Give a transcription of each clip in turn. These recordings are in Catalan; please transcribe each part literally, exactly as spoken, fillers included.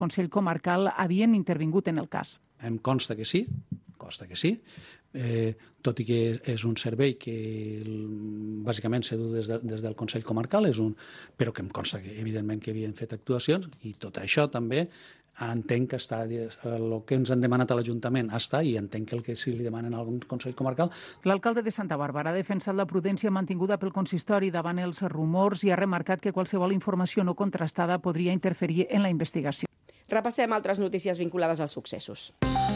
Consell Comarcal havien intervingut en el cas. Em consta que sí, consta que sí, eh, tot i que és un servei que bàsicament s'ha dut des, de, des del Consell Comarcal, és un, però que em consta que evidentment que havien fet actuacions i tot això també entenc que està, el que ens han demanat a l'Ajuntament està i entenc que el que sí li demanen al Consell Comarcal. L'alcalde de Santa Bàrbara ha defensat la prudència mantinguda pel consistori davant els rumors i ha remarcat que qualsevol informació no contrastada podria interferir en la investigació. Repassem altres notícies vinculades als successos.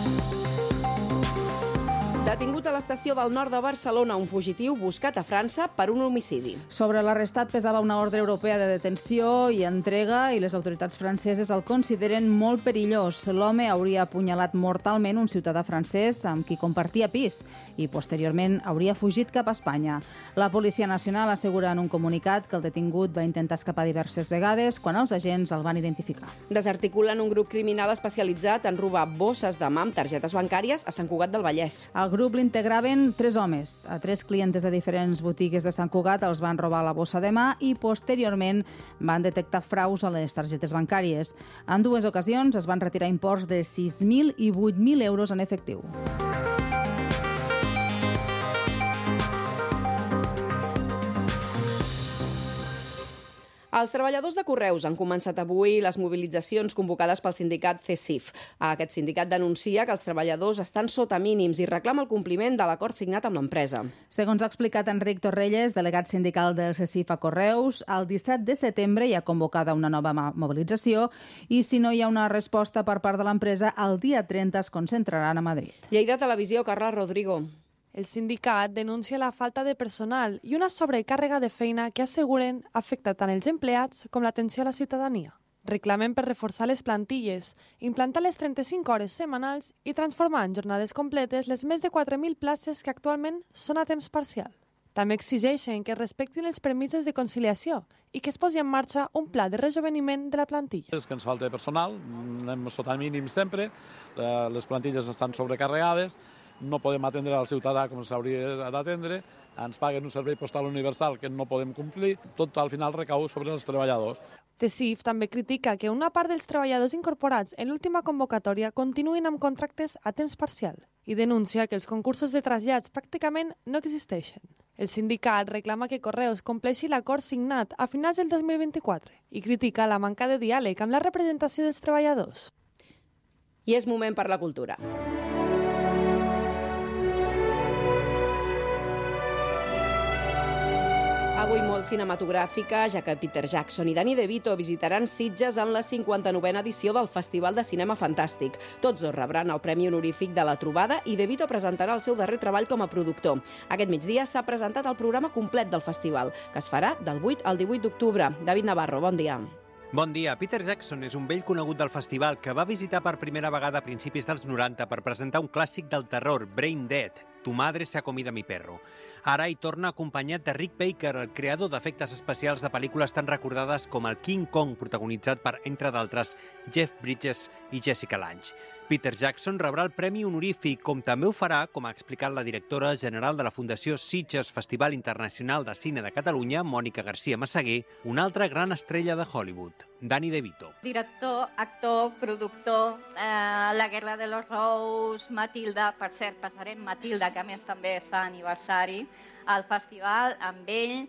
Detingut a l'estació del nord de Barcelona un fugitiu buscat a França per un homicidi. Sobre l'arrestat pesava una ordre europea de detenció i entrega i les autoritats franceses el consideren molt perillós. L'home hauria apunyalat mortalment un ciutadà francès amb qui compartia pis i posteriorment hauria fugit cap a Espanya. La Policia Nacional assegura en un comunicat que el detingut va intentar escapar diverses vegades quan els agents el van identificar. Desarticulen un grup criminal especialitzat en robar bosses de mà amb targetes bancàries a Sant Cugat del Vallès. El grup l'integraven tres homes. A tres clientes de diferents botigues de Sant Cugat els van robar la bossa de mà i posteriorment van detectar fraus a les targetes bancàries. En dues ocasions es van retirar imports de sis mil i vuit mil euros en efectiu. Els treballadors de Correus han començat avui les mobilitzacions convocades pel sindicat C E S I F. Aquest sindicat denuncia que els treballadors estan sota mínims i reclama el compliment de l'acord signat amb l'empresa. Segons ha explicat Enric Torrelles, delegat sindical del C E S I F a Correus, el disset de setembre hi ha convocada una nova mobilització i si no hi ha una resposta per part de l'empresa, el dia trenta es concentraran a Madrid. Lleida Televisió, Carla Rodrigo. El sindicat denuncia la falta de personal i una sobrecàrrega de feina que asseguren afecta tant els empleats com l'atenció a la ciutadania. Reclamen per reforçar les plantilles, implantar les trenta-cinc hores setmanals i transformar en jornades completes les més de quatre mil places que actualment són a temps parcial. També exigeixen que es respectin els permisos de conciliació i que es posi en marxa un pla de rejoveniment de la plantilla. És que ens falta personal, anem sota mínim sempre, les plantilles estan sobrecarregades, no podem atendre al ciutadà com s'hauria d'atendre, ens paguen un servei postal universal que no podem complir, tot al final recau sobre els treballadors. C E S I F també critica que una part dels treballadors incorporats en l'última convocatòria continuïn amb contractes a temps parcial i denuncia que els concursos de trasllats pràcticament no existeixen. El sindicat reclama que Correus compleixi l'acord signat a finals del dos mil vint-i-quatre i critica la manca de diàleg amb la representació dels treballadors. I és moment per la cultura. Avui molt cinematogràfica, ja que Peter Jackson i Danny DeVito visitaran Sitges en la cinquanta-novena edició del Festival de Cinema Fantàstic. Tots dos rebran el Premi Honorífic de la Trobada i DeVito presentarà el seu darrer treball com a productor. Aquest migdia s'ha presentat el programa complet del festival, que es farà del vuit al divuit d'octubre. David Navarro, bon dia. Bon dia. Peter Jackson és un vell conegut del festival que va visitar per primera vegada a principis dels noranta per presentar un clàssic del terror, Brain Dead, Tu madre se ha comido a mi perro. Ara hi torna acompanyat de Rick Baker, el creador d'efectes especials de pel·lícules tan recordades com el King Kong, protagonitzat per, entre d'altres, Jeff Bridges i Jessica Lange. Peter Jackson rebrà el Premi Honorífic, com també ho farà, com ha explicat la directora general de la Fundació Sitges Festival Internacional de Cine de Catalunya, Mònica García Massaguer, una altra gran estrella de Hollywood, Danny DeVito. Director, actor, productor, eh, La guerra de los Rous, Matilda, per cert, passarem Matilda, que a més també fa aniversari, al festival amb ell.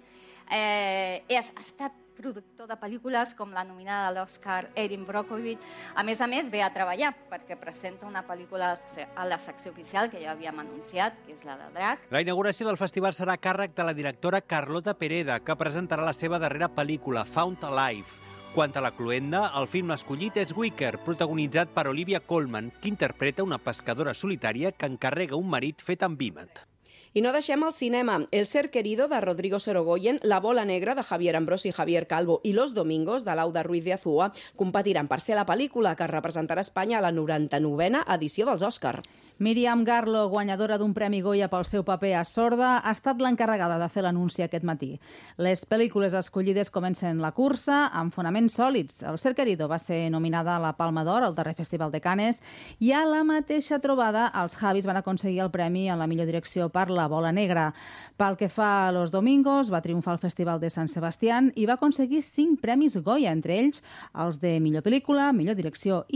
Eh, és, ha estat productor de pel·lícules com la nominada a l'Oscar Erin Brockovich. A més a més, ve a treballar perquè presenta una pel·lícula a la secció oficial que ja havíem anunciat, que és la de Drac. La inauguració del festival serà a càrrec de la directora Carlota Pereda, que presentarà la seva darrera pel·lícula, Found Alive. Quant a la cluenda, el film escollit és Wicker, protagonitzat per Olivia Colman, que interpreta una pescadora solitària que encarrega un marit fet amb vímet. I no deixem el cinema. El ser querido de Rodrigo Sorogoyen, La bola negra de Javier Ambrosi i Javier Calvo i Los domingos de Lauda Ruiz de Azúa competiran per ser la pel·lícula que representarà Espanya a la noranta-novena edició dels Òscar. Míriam Garlo, guanyadora d'un Premi Goya pel seu paper a Sorda, ha estat l'encarregada de fer l'anunci aquest matí. Les pel·lícules escollides comencen la cursa amb fonaments sòlids. El ser querido va ser nominada a la Palma d'Or al darrer Festival de Cannes i a la mateixa trobada els Javis van aconseguir el premi a la millor direcció per La La bola negra. Pel que fa a Los Domingos, va triomfar al Festival de Sant Sebastián i va aconseguir cinc premis Goya, entre ells els de millor pel·lícula, millor direcció i